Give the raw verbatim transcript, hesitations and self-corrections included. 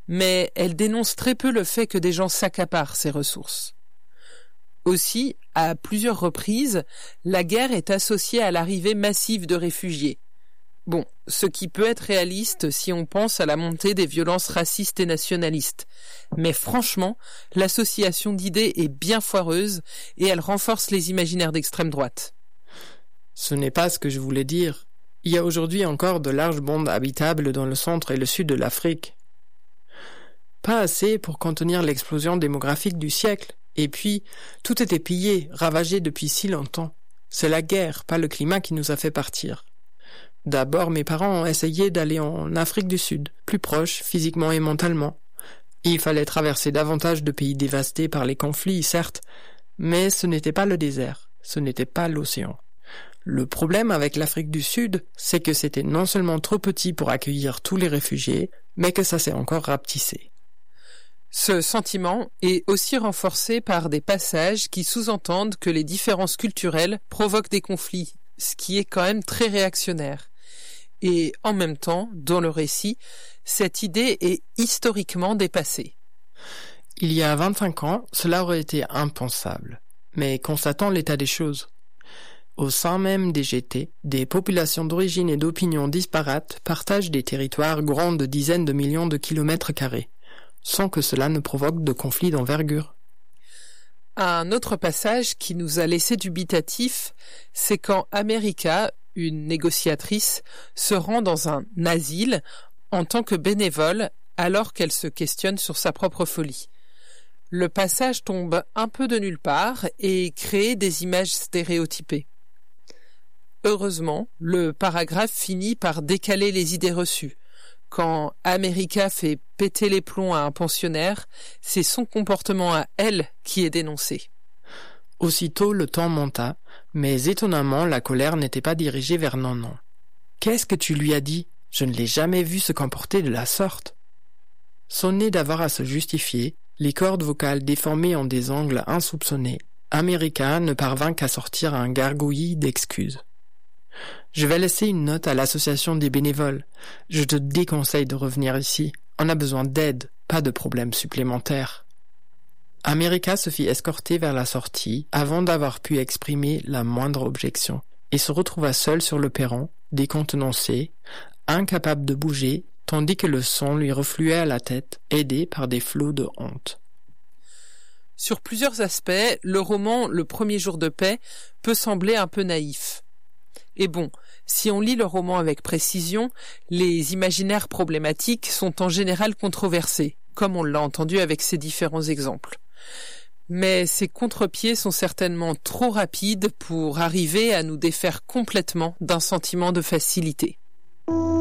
mais elle dénonce très peu le fait que des gens s'accaparent ces ressources. Aussi, à plusieurs reprises, la guerre est associée à l'arrivée massive de réfugiés. Bon, ce qui peut être réaliste si on pense à la montée des violences racistes et nationalistes. Mais franchement, l'association d'idées est bien foireuse et elle renforce les imaginaires d'extrême droite. Ce n'est pas ce que je voulais dire. Il y a aujourd'hui encore de larges bandes habitables dans le centre et le sud de l'Afrique. Pas assez pour contenir l'explosion démographique du siècle. Et puis, tout était pillé, ravagé depuis si longtemps. C'est la guerre, pas le climat qui nous a fait partir. D'abord, mes parents ont essayé d'aller en Afrique du Sud, plus proche, physiquement et mentalement. Il fallait traverser davantage de pays dévastés par les conflits, certes, mais ce n'était pas le désert, ce n'était pas l'océan. Le problème avec l'Afrique du Sud, c'est que c'était non seulement trop petit pour accueillir tous les réfugiés, mais que ça s'est encore rapetissé. Ce sentiment est aussi renforcé par des passages qui sous-entendent que les différences culturelles provoquent des conflits, ce qui est quand même très réactionnaire. Et en même temps, dans le récit, cette idée est historiquement dépassée. Il y a vingt-cinq ans, cela aurait été impensable. Mais constatons l'état des choses. Au sein même des G T, des populations d'origine et d'opinion disparates partagent des territoires grands de dizaines de millions de kilomètres carrés, sans que cela ne provoque de conflits d'envergure. Un autre passage qui nous a laissé dubitatifs, c'est quand America, une négociatrice, se rend dans un asile en tant que bénévole alors qu'elle se questionne sur sa propre folie. Le passage tombe un peu de nulle part et crée des images stéréotypées. Heureusement, le paragraphe finit par décaler les idées reçues. Quand America fait péter les plombs à un pensionnaire, c'est son comportement à elle qui est dénoncé. Aussitôt le ton monta, mais étonnamment la colère n'était pas dirigée vers Nanan. « Qu'est-ce que tu lui as dit ? Je ne l'ai jamais vu se comporter de la sorte. » Sonné d'avoir à se justifier, les cordes vocales déformées en des angles insoupçonnés, America ne parvint qu'à sortir un gargouillis d'excuses. Je vais laisser une note à l'association des bénévoles. Je te déconseille de revenir ici. On a besoin d'aide, pas de problèmes supplémentaires. America se fit escorter vers la sortie avant d'avoir pu exprimer la moindre objection et se retrouva seule sur le perron, décontenancée, incapable de bouger, tandis que le sang lui refluait à la tête, aidé par des flots de honte. Sur plusieurs aspects, le roman Le premier jour de paix peut sembler un peu naïf. Et bon, si on lit le roman avec précision, les imaginaires problématiques sont en général controversés, comme on l'a entendu avec ces différents exemples. Mais ces contre-pieds sont certainement trop rapides pour arriver à nous défaire complètement d'un sentiment de facilité.